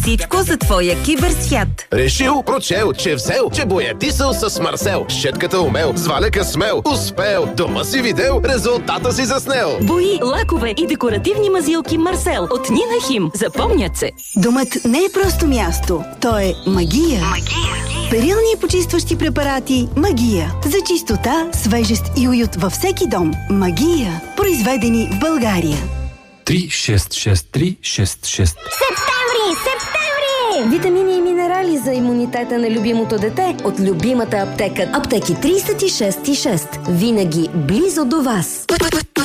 Всичко за твоя киберсвят. Решил, прочел, че взел, че боядисал с Марсел. Щетката умел, с валека смел, успел. Дома си видел, резултата си заснел. Бои, лакове и декоративни мазилки Марсел от Нина Хим. Запомнят се. Домът не е просто място. То е магия. Перилни и почистващи препарати Магия. За чистота, свежест и уют във всеки дом. Магия. Произведени в България. 366366. Септември! Витамини и минерали за имунитета на любимото дете от любимата аптека. Аптеки 36 и 6. Винаги близо до вас.